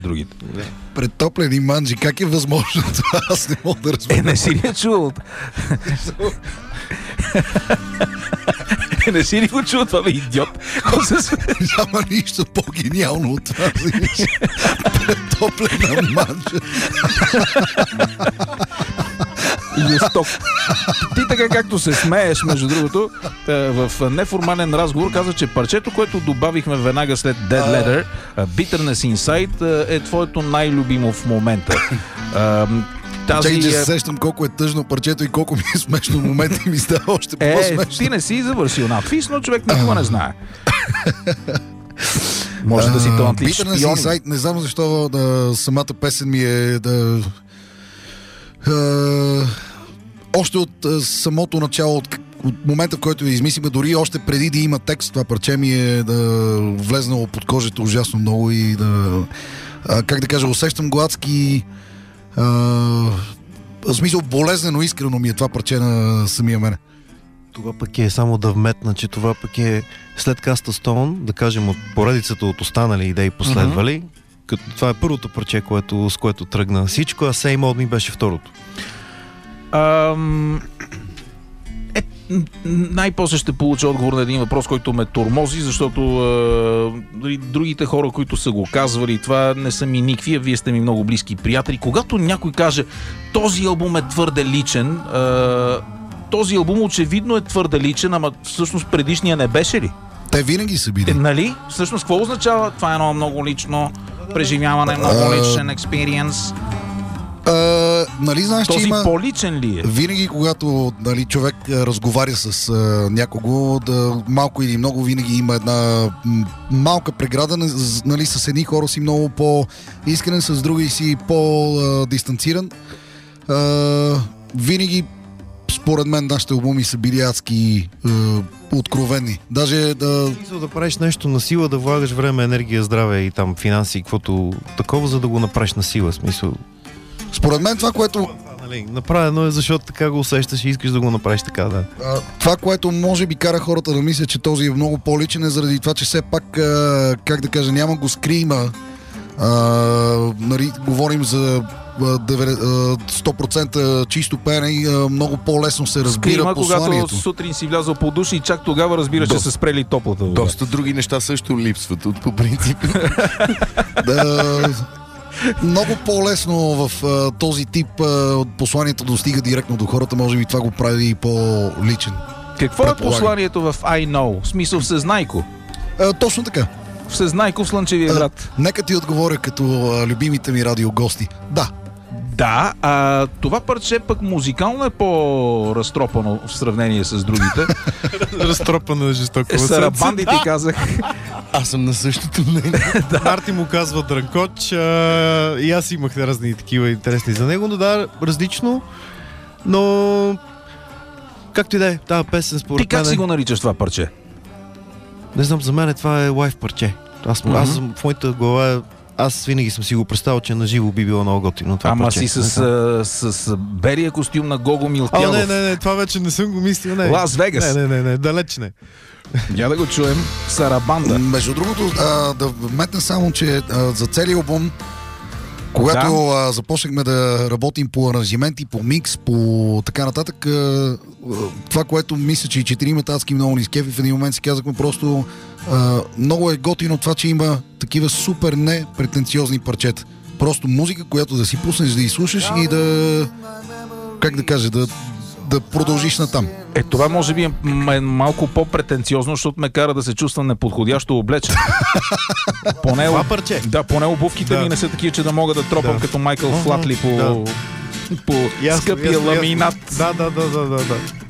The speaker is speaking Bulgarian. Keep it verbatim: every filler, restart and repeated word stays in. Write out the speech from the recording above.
другите. Претоплени манджи, как е възможно това? Аз не мога да разбера. Е, не си ли е чувал? Не си ли го чул това, бе, идиот? Няма нищо по-гениално от това. Претоплена манджа. Юсток. Ти така както се смееш, между другото, в неформален разговор каза, че парчето, което добавихме веднага след Dead Letter, Bitterness Inside, е твоето най-любимо в момента. Тази... Чакай, че се сещам колко е тъжно парчето и колко ми е смешно в момента и ми става още е, по-смешно. Ти не си завършил надфис, но човек никога не знае. Може да си талантлив шпион. Bitterness Inside, не знам защо да, самата песен ми е да... Uh, още от uh, самото начало, от, от момента, в който я измислиме, дори още преди да има текст, това парче ми е да влезнало под кожата ужасно много и да, uh, как да кажа, усещам гладски uh, в смисъл болезнено, искрено ми е това парче на самия мене. Това пък е само да вметна, че това пък е след Каста Стоун, да кажем от поредицата от останали идеи последвали. Mm-hmm. Като това е първото парче, което, с което тръгна всичко, а Same Old Me беше второто. Ам... Е, най-после ще получа отговор на един въпрос, който ме тормози, защото е, другите хора, които са го казвали, това не са ми никви, а вие сте ми много близки приятели. Когато някой каже, този албум е твърде личен, е, този албум очевидно е твърде личен, ама всъщност предишния не беше ли? Те винаги са били. Е, нали? Всъщност, какво означава? Това е едно много лично преживяване, много личен експириенс. Нали знаеш, този че има... по-личен ли е? Винаги, когато нали, човек разговаря с а, някого, да, малко или много, винаги има една м- малка преграда, нали, с едни хора си много по-искрен, с други си по-дистанциран. А, винаги според мен нашите албуми са били адски е, откровени. Даже да... да правиш нещо на сила, да влагаш време, енергия, здраве и там финанси и каквото такова, за да го направиш на сила. Смисъл. Според мен това, което... Нали, направено е, защото така го усещаш и искаш да го направиш така, да. А, това, което може би кара хората да мислят, че този е много по-личен, е заради това, че все пак, а, как да кажа, няма го скрима. А, нали, говорим за сто процента чисто пеене и много по-лесно се разбира Скрима, посланието. Когато сутрин си влязъл по душ и чак тогава разбира, че са спрели топлата вода. Доста други неща също липсват от по принцип. Да, много по-лесно в а, този тип а, посланието достига директно до хората, може би това го прави и по-личен. Какво е посланието в I Know? В смисъл всезнайко? А, точно така. Всезнайко в Слънчевия град. А, нека ти отговоря като а, любимите ми радиогости. Да. Да, а това парче пък музикално е по-разтропано в сравнение с другите. Разтропано е жестоко. Сарабандите казах. Аз съм на същото мнение. Да. Марти му казва Дрънкоч, а, и аз имах разни такива интересни за него, но да, различно, но както и да е, тази песен според мен... Ти как си го наричаш това парче? Не знам, за мен това е лайф парче. Аз, mm-hmm. аз в моята глава, аз винаги съм си го представил, че на живо би било много готино това Ама парче. си с, с, с, с берия костюм на Гого Милтялов. А, не, не, не, това вече не съм го мислил. Не. Лас Вегас. Не, не, не, не, далеч не. Я да го чуем. Сарабанда. Между другото, а, да вметна само, че а, за целия албум, когато да. а, започнахме да работим по аранжименти, по микс, по така нататък, а, това, което мисля, че и четирима адски много ни скефи, в един момент си казахме просто а, много е готино това, че има такива супер непретенциозни парчета. Просто музика, която да си пуснеш, да изслушаш и да, как да кажа, да да продължиш натам. Е, това може би е малко по-претенциозно, защото ме кара да се чувствам неподходящо облечен. Поне, това парче? Да, поне обувките да. ми не са такива, че да мога да тропам да. като Майкъл Флатли по, да. по ясно, скъпия ясно, ламинат. Ясно. Да, да, да, да, да.